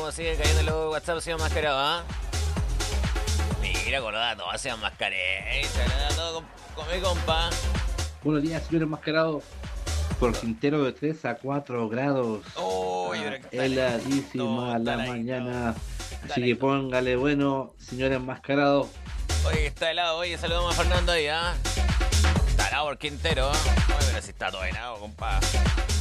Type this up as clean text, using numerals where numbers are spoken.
cómo sigue cayendo los WhatsApp, señor Mascarado, ¿ah? Mira, acordado, todo señor Mascarita, todo con mi compa. Buenos días, señor enmascarado. Por Quintero de 3 a 4 grados. Uy, pero que está Heladísima la heladito. mañana. Está Así que heladito. póngale bueno, señor enmascarado. Oye, está helado, oye, saludamos a Fernando ahí, ¿ah? Está helado por Quintero, ¿ah? Oye, pero si está todo helado, compa.